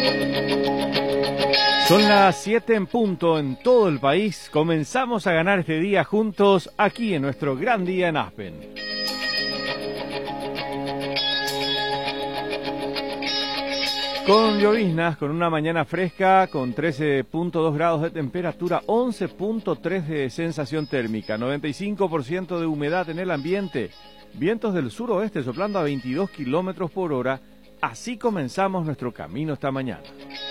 Son las 7 en punto en todo el país. Comenzamos a ganar este día juntos aquí en nuestro gran día en Aspen. Con lloviznas, con una mañana fresca, con 13.2 grados de temperatura, 11.3 de sensación térmica, 95% de humedad en el ambiente, vientos del suroeste soplando a 22 kilómetros por hora. Así comenzamos nuestro camino esta mañana.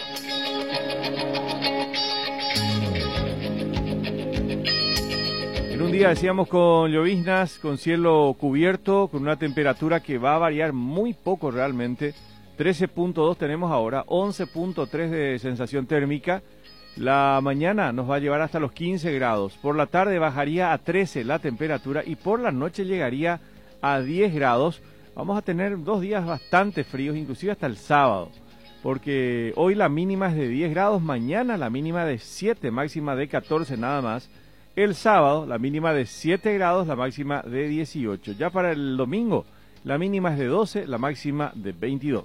En un día, decíamos, con lloviznas, con cielo cubierto, con una temperatura que va a variar muy poco realmente. 13.2 tenemos ahora, 11.3 de sensación térmica. La mañana nos va a llevar hasta los 15 grados. Por la tarde bajaría a 13 la temperatura y por la noche llegaría a 10 grados. Vamos a tener 2 días bastante fríos, inclusive hasta el sábado. Porque hoy la mínima es de 10 grados, mañana la mínima de 7, máxima de 14 nada más. El sábado la mínima de 7 grados, la máxima de 18. Ya para el domingo la mínima es de 12, la máxima de 22.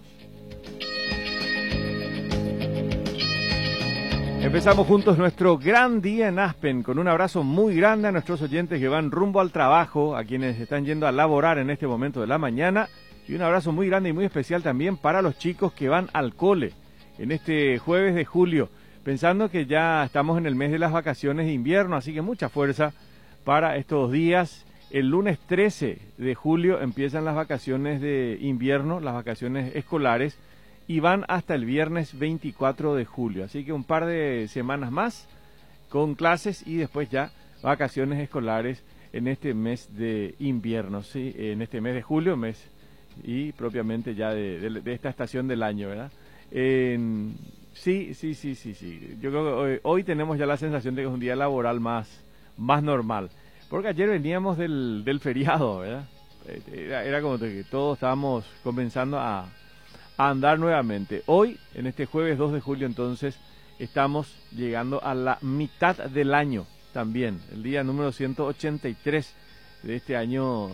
Empezamos juntos nuestro gran día en Aspen con un abrazo muy grande a nuestros oyentes que van rumbo al trabajo, a quienes están yendo a laborar en este momento de la mañana, y un abrazo muy grande y muy especial también para los chicos que van al cole en este jueves de julio, pensando que ya estamos en el mes de las vacaciones de invierno, así que mucha fuerza para estos días. El lunes 13 de julio empiezan las vacaciones de invierno, las vacaciones escolares, y van hasta el viernes 24 de julio. Así que un par de semanas más con clases y después ya vacaciones escolares en este mes de invierno, ¿sí? En este mes de julio, mes y propiamente ya de esta estación del año, ¿verdad? Sí. Yo creo que hoy tenemos ya la sensación de que es un día laboral más normal. Porque ayer veníamos del feriado, ¿verdad? Era como que todos estábamos comenzando a andar nuevamente. Hoy, en este jueves 2 de julio, entonces, estamos llegando a la mitad del año también, el día número 183 de este año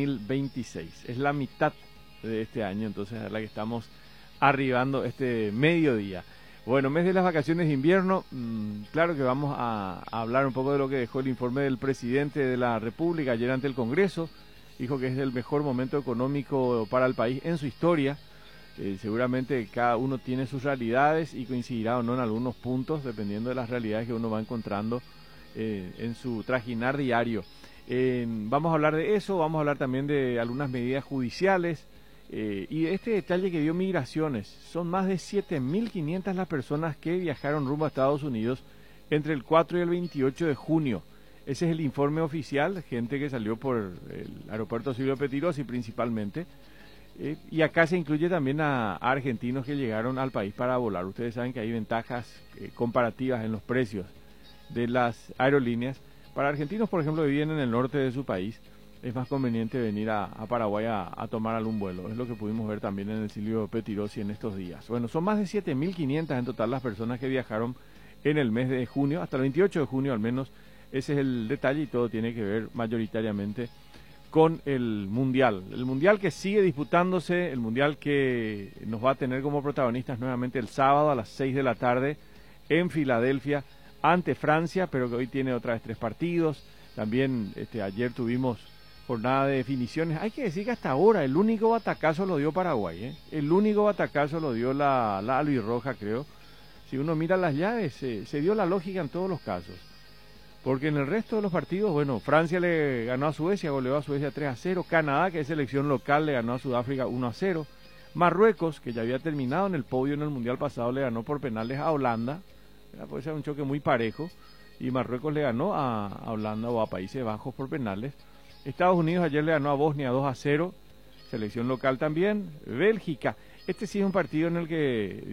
2026. Es la mitad de este año, entonces, a la que estamos arribando este mediodía. Bueno, mes de las vacaciones de invierno, claro que vamos a hablar un poco de lo que dejó el informe del presidente de la República ayer ante el Congreso. Dijo que es el mejor momento económico para el país en su historia. Seguramente cada uno tiene sus realidades y coincidirá o no en algunos puntos, dependiendo de las realidades que uno va encontrando en su trajinar diario. Vamos a hablar de eso, vamos a hablar también de algunas medidas judiciales y de este detalle que dio Migraciones. Son más de 7.500 las personas que viajaron rumbo a Estados Unidos entre el 4 y el 28 de junio. Ese es el informe oficial, gente que salió por el aeropuerto Silvio Pettirossi principalmente. Y acá se incluye también a argentinos que llegaron al país para volar. Ustedes saben que hay ventajas comparativas en los precios de las aerolíneas. Para argentinos, por ejemplo, que viven en el norte de su país, es más conveniente venir a Paraguay a tomar algún vuelo. Es lo que pudimos ver también en el Silvio Pettirossi en estos días. Bueno, son más de 7.500 en total las personas que viajaron en el mes de junio, hasta el 28 de junio al menos. Ese es el detalle y todo tiene que ver mayoritariamente con el Mundial que sigue disputándose, el Mundial que nos va a tener como protagonistas nuevamente el sábado a las 6 de la tarde en Filadelfia ante Francia, pero que hoy tiene otra vez 3 partidos. También ayer tuvimos jornada de definiciones. Hay que decir que hasta ahora el único batacazo lo dio Paraguay, el único batacazo lo dio la albirroja, creo. Si uno mira las llaves, se dio la lógica en todos los casos. Porque en el resto de los partidos, bueno, Francia le ganó a Suecia, goleó a Suecia 3-0. Canadá, que es selección local, le ganó a Sudáfrica 1-0. Marruecos, que ya había terminado en el podio en el Mundial pasado, le ganó por penales a Holanda. Puede ser un choque muy parejo. Y Marruecos le ganó a Holanda o a Países Bajos por penales. Estados Unidos ayer le ganó a Bosnia 2-0. Selección local también. Bélgica. Este sí es un partido en el que